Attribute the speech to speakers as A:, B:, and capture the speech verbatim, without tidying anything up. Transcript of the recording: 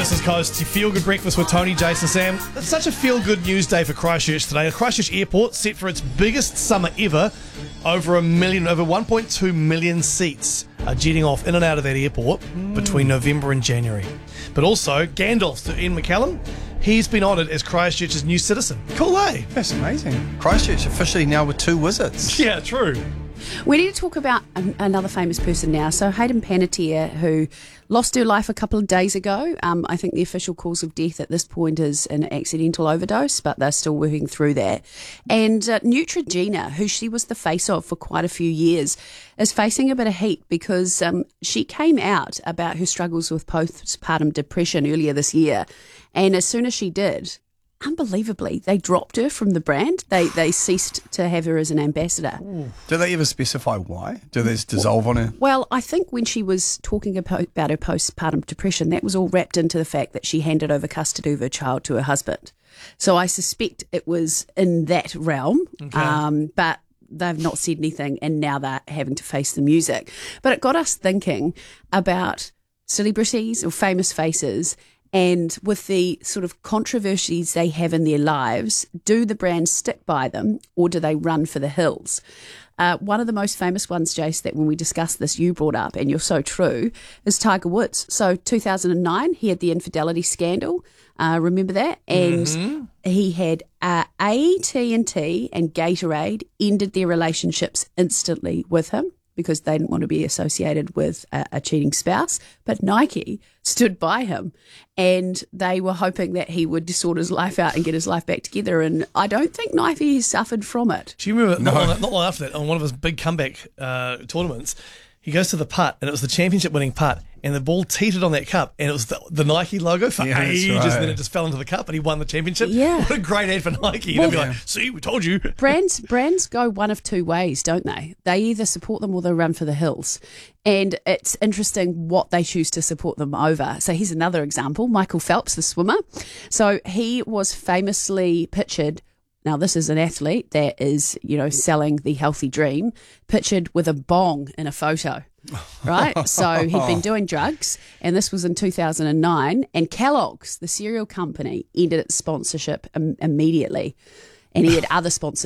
A: This is Coast, your feel-good breakfast with Tony, Jason, Sam. It's such a feel-good news day for Christchurch today. Christchurch Airport set for its biggest summer ever. Over a million, over one point two million seats are jetting off in and out of that airport mm. between November and January. But also, Gandalf to Ian McCallum, he's been honoured as Christchurch's new citizen. Cool, eh?
B: That's amazing. Christchurch officially now with two wizards.
A: Yeah, true.
C: We need to talk about um, another famous person now. So Hayden Panettiere, who lost her life a couple of days ago. Um, I think the official cause of death at this point is an accidental overdose, but they're still working through that. And uh, Neutrogena, who she was the face of for quite a few years, is facing a bit of heat because um, she came out about her struggles with postpartum depression earlier this year. And as soon as she did, unbelievably, they dropped her from the brand. They they ceased to have her as an ambassador.
B: Ooh. Do they ever specify why? Do they just dissolve on her?
C: Well, I think when she was talking about her postpartum depression, that was all wrapped into the fact that she handed over custody of her child to her husband. So I suspect it was in that realm, okay. um, but they've not said anything, and now they're having to face the music. But it got us thinking about celebrities or famous faces. And with the sort of controversies they have in their lives, do the brands stick by them or do they run for the hills? Uh, one of the most famous ones, Jace, that when we discussed this you brought up, and you're so true, is Tiger Woods. So two thousand nine, he had the infidelity scandal. Uh, remember that? And mm-hmm. he had uh, A T and T and Gatorade ended their relationships instantly with him, because they didn't want to be associated with a, a cheating spouse. But Nike stood by him, and they were hoping that he would sort his life out and get his life back together. And I don't think Nike suffered from it.
A: Do you remember, no. not, long, not long after that, on one of his big comeback uh, tournaments, he goes to the putt, and it was the championship-winning putt, and the ball teetered on that cup, and it was the, the Nike logo for yeah, ages, right. and then it just fell into the cup, and he won the championship. Yeah. What a great ad for Nike. Well, they'd be like, see, we told you.
C: Brands brands go one of two ways, don't they? They either support them or they run for the hills. And it's interesting what they choose to support them over. So here's another example. Michael Phelps, the swimmer. So he was famously pictured. Now, this is an athlete that is, you know, selling the healthy dream, pictured with a bong in a photo, right? So he'd been doing drugs, and this was in two thousand nine, and Kellogg's, the cereal company, ended its sponsorship im- immediately, and he had other sponsors.